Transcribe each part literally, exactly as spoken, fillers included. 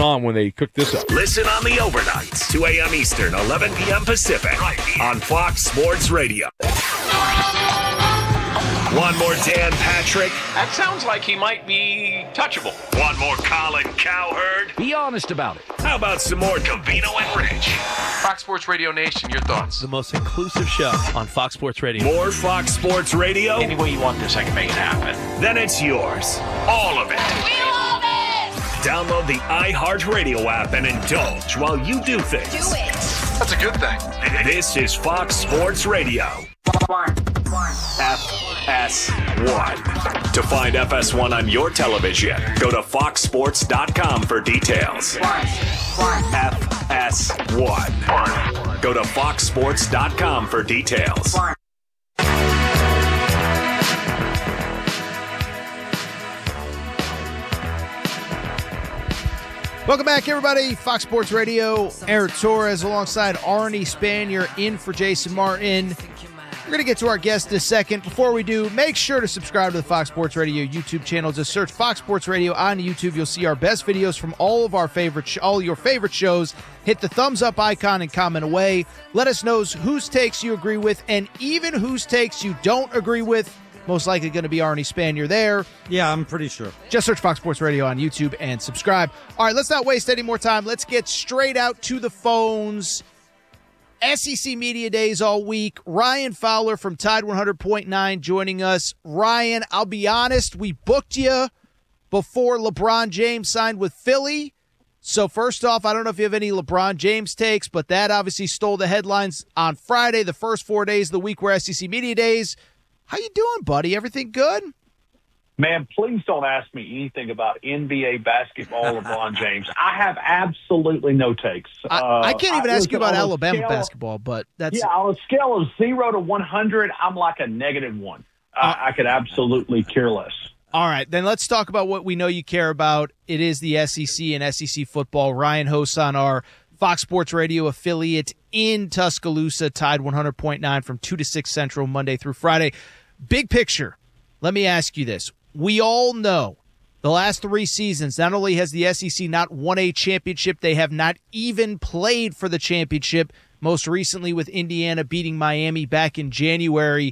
on when they cook this up. Listen on the overnights, two a.m. Eastern, eleven p.m. Pacific, right on Fox Sports Radio. One more Dan Patrick. That sounds like he might be touchable. One more Colin Cowherd. Be honest about it. How about some more Covino and Rich? Fox Sports Radio Nation, your thoughts? The most inclusive show on Fox Sports Radio. More Fox Sports Radio? Any way you want this, I can make it happen. Then it's yours. All of it. We love it! Download the iHeartRadio app and indulge while you do things. Do it! That's a good thing. This is Fox Sports Radio. One, one. F S one. To find F S one on your television, go to fox sports dot com for details. One, one. F S one. Go to fox sports dot com for details. One. Welcome back, everybody. Fox Sports Radio. Aaron Torres alongside Arnie Spanier in for Jason Martin. We're going to get to our guest in a second. Before we do, make sure to subscribe to the Fox Sports Radio YouTube channel. Just search Fox Sports Radio on YouTube. You'll see our best videos from all of our favorite, sh- all your favorite shows. Hit the thumbs up icon and comment away. Let us know whose takes you agree with and even whose takes you don't agree with. Most likely going to be Arnie Spanier there. Yeah, I'm pretty sure. Just search Fox Sports Radio on YouTube and subscribe. All right, let's not waste any more time. Let's get straight out to the phones. S E C Media Days all week. Ryan Fowler from Tide one hundred point nine joining us. Ryan, I'll be honest, we booked you before LeBron James signed with Philly. So first off, I don't know if you have any LeBron James takes, but that obviously stole the headlines on Friday. The first four days of the week were S E C Media Days. How you doing, buddy? Everything good? Man, please don't ask me anything about N B A basketball or LeBron James. I have absolutely no takes. I, uh, I can't even I, ask you about Alabama scale, basketball, but that's... Yeah, on a scale of zero to one hundred, I'm like a negative one. Uh, I, I could absolutely care less. All right, then let's talk about what we know you care about. It is the S E C and S E C football. Ryan hosts on our Fox Sports Radio affiliate in Tuscaloosa, Tide one hundred point nine from two to six Central, Monday through Friday. Big picture, let me ask you this. We all know the last three seasons, not only has the S E C not won a championship, they have not even played for the championship, most recently with Indiana beating Miami back in January.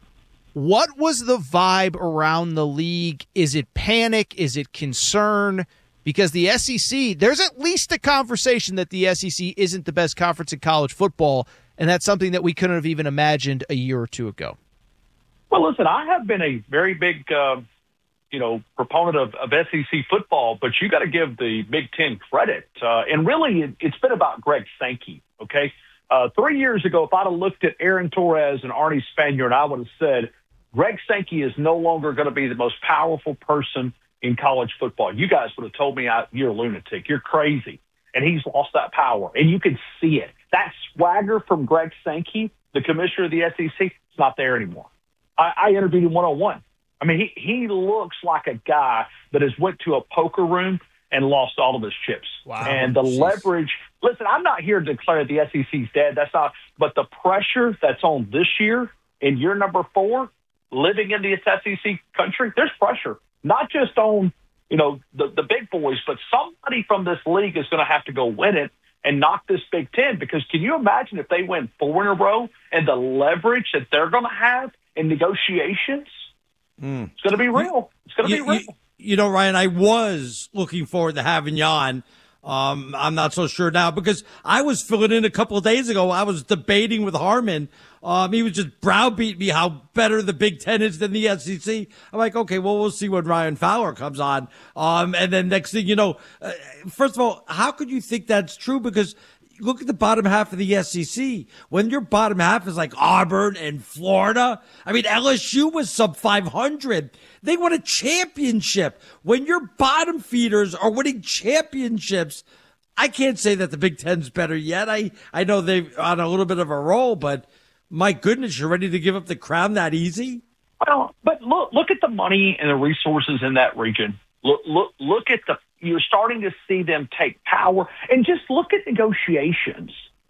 What was the vibe around the league? Is it panic? Is it concern? Because the S E C, there's at least a conversation that the S E C isn't the best conference in college football, and that's something that we couldn't have even imagined a year or two ago. Well, listen, I have been a very big, uh, you know, proponent of, of S E C football, but you got to give the Big Ten credit. Uh, and really, it, it's been about Greg Sankey, okay? Uh, three years ago, if I'd have looked at Aaron Torres and Arnie Spanier, I would have said, Greg Sankey is no longer going to be the most powerful person in college football. You guys would have told me I, you're a lunatic. You're crazy. And he's lost that power. And you can see it. That swagger from Greg Sankey, the commissioner of the S E C, it's not there anymore. I, I interviewed him one-on-one. I mean, he, he looks like a guy that has went to a poker room and lost all of his chips. Wow. And the Jeez. leverage – listen, I'm not here to declare the S E C's dead. That's not – but the pressure that's on this year in year number four, living in the S E C country, there's pressure. Not just on, you know, the, the big boys, but somebody from this league is going to have to go win it and knock this Big Ten. Because can you imagine if they win four in a row and the leverage that they're going to have in negotiations? Mm. It's going to be real. It's going to be real. You, you know, Ryan, I was looking forward to having you on. Um, I'm not so sure now because I was filling in a couple of days ago. I was debating with Harmon. Um, he was just browbeating me how better the Big Ten is than the S E C. I'm like, okay, well, we'll see when Ryan Fowler comes on. Um, and then next thing you know, uh, first of all, how could you think that's true? Because look at the bottom half of the S E C. When your bottom half is like Auburn and Florida, I mean, L S U was sub five hundred. They won a championship. When your bottom feeders are winning championships, I can't say that the Big Ten's better yet. I, I know they're on a little bit of a roll, but my goodness, you're ready to give up the crown that easy? Well, but look, look at the money and the resources in that region. Look, look, look at the, you're starting to see them take power, and just look at negotiations.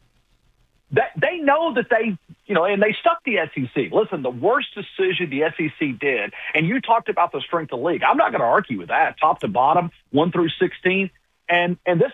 That they know that they, you know, and they stuck the S E C. Listen, the worst decision the S E C did, and you talked about the strength of the league. I'm not going to argue with that, top to bottom, one through sixteen. And and this